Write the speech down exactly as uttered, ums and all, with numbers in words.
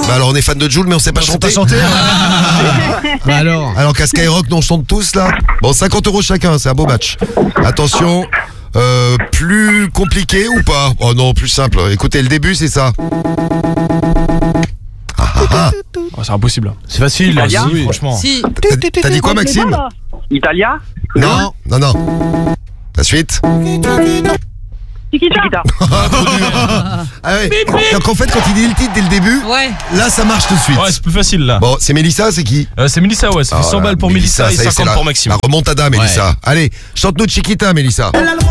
Bah alors on est fan de Jul mais on sait pas On sait chanter. pas chanter. Bah alors. Alors qu'à Skyrock, nous on chante tous là. Bon, cinquante euros chacun, c'est un beau match. Attention, euh, plus compliqué ou pas? Oh non, plus simple. Écoutez, le début c'est ça. Ah, ah, ah. Oh, c'est impossible. C'est facile, Italia oui, franchement. Si. T'as, t'as dit quoi, Maxime? Italia. Non, non, non. La suite. Chiquita. Ah ouais. Donc en fait, quand il dit le titre dès le début, Ouais. là ça marche tout de suite. Ouais, c'est plus facile là. Bon, c'est Mélissa, c'est qui? Euh, c'est Mélissa, ouais. Ça fait Oh cent là, balles pour Mélissa et ça y est, c'est cinquante la- pour Maxime. La remontada, Mélissa. Allez, chante-nous Chiquita, Mélissa.